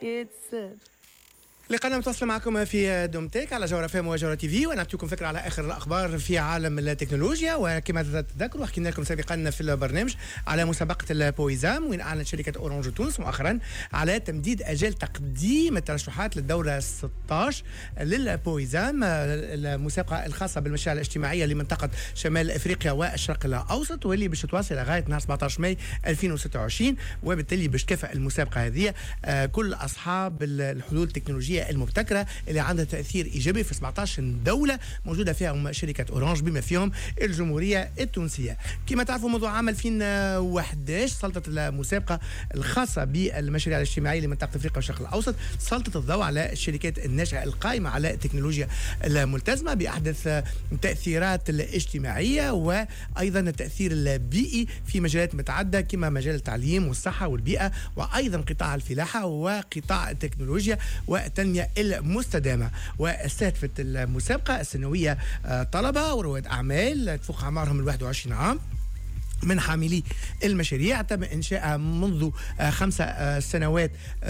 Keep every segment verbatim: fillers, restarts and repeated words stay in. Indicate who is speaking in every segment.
Speaker 1: يتساب.
Speaker 2: لقنا متواصل معكم في دومتك على جوهرة فام وجوهرة تي في، ونعطيكم فكرة على آخر الأخبار في عالم التكنولوجيا. وكما تتذكروا حكينا لكم سابقا في البرنامج على مسابقة البويزام، وين أعلنت شركة أورانج تونس مؤخرا على تمديد أجل تقديم الترشحات للدورة ستة عشر للبويزام، المسابقة الخاصة بالمشاريع الاجتماعية لمنطقة شمال أفريقيا والشرق الأوسط، واللي باش تواصل لغاية نهار سبعة عشر ماي ألفين وستة وعشرين. وبالتالي باش تكافئ المسابقة هذه كل أصحاب الحلول التكنولوجية المبتكرة اللي عندها تأثير إيجابي في سبعة عشر دولة موجودة فيهم شركة أورانج بما فيهم الجمهورية التونسية. كما تعرفوا موضوع عام ألفين وأحد عشر سلطت المسابقة الخاصة بالمشاريع الاجتماعية لمنطقة أفريقيا والشرق الأوسط سلطت الضوء على الشركات الناشئة القائمة على التكنولوجيا الملتزمة بأحدث التأثيرات الاجتماعية وأيضا التأثير البيئي في مجالات متعددة كما مجال التعليم والصحة والبيئة، وأيضا قطاع الفلاحة وقطاع التكنولوجيا والتنمية المستدامة. واستهدفت المسابقة السنوية طلبة ورواد أعمال تفوق أعمارهم من واحد وعشرين عام من حاملي المشاريع تم إنشائها منذ خمس سنوات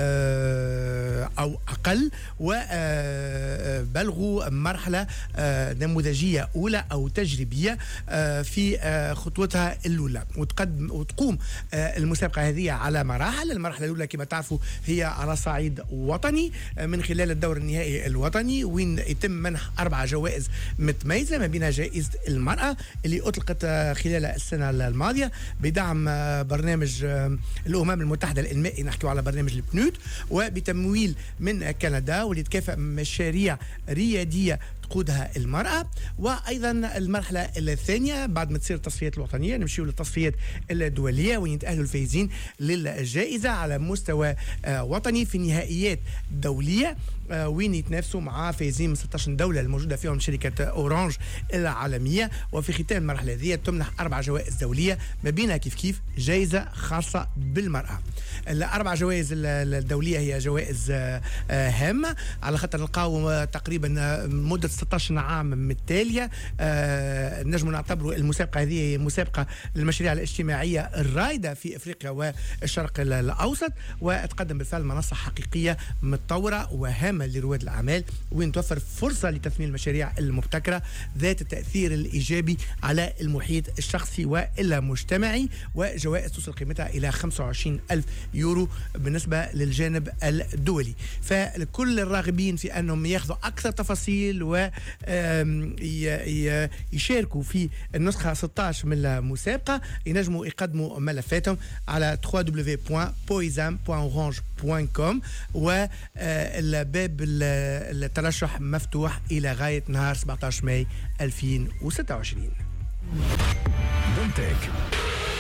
Speaker 2: أو أقل، وبلغوا مرحلة نموذجية أولى أو تجريبية في خطوتها الأولى. وتقوم المسابقة هذه على مراحل. المرحلة الأولى كما تعرفوا هي على صعيد وطني من خلال الدور النهائي الوطني، وين يتم منح أربع جوائز متميزة، ما بينها جائزة المرأة اللي أطلقت خلال السنة الماضية بدعم برنامج الأمم المتحدة الإنمائي، نحكي على برنامج البنود، وبتمويل من كندا، واللي تكافئ مشاريع ريادية تقودها المرأة. وأيضا المرحلة الثانية بعد ما تصير التصفيات الوطنية نمشيو للتصفيات الدولية، وين يتأهلوا الفائزين للجائزة على مستوى وطني في نهائيات دولية، وين يتنافسوا مع فائزين من ستة عشر دولة الموجودة فيهم شركة أورانج العالمية. وفي ختام المرحلة هذه تمنح أربع جوائز دولية، ما بينها كيف كيف جائزة خاصة بالمرأة. الأربع جوائز الدولية هي جوائز هامة على خاطر نلقاو تقريبا مدة ستة عشر عام متتالية. نجم نعتبروا المسابقة هذه مسابقة للمشاريع الاجتماعية الرائدة في أفريقيا والشرق الأوسط، وتقدم بالفعل منصة حقيقية متطورة وهامة لرواد الأعمال، وين توفر فرصة لتثمين المشاريع المبتكرة ذات التأثير الإيجابي على المحيط الشخصي والمجتمعي. وجوائز تصل قيمتها إلى خمسة وعشرين ألف يورو بالنسبة للجانب الدولي. فكل الراغبين في أنهم ياخذوا أكثر تفاصيل ويشاركوا في النسخة ستة عشر من المسابقة ينجموا يقدموا ملفاتهم على دبليو دبليو دبليو دوت poizam دوت orange دوت com، والباب الترشح مفتوح إلى غاية نهار سبعة عشر ماي ألفين وستة وعشرين.
Speaker 3: دومتك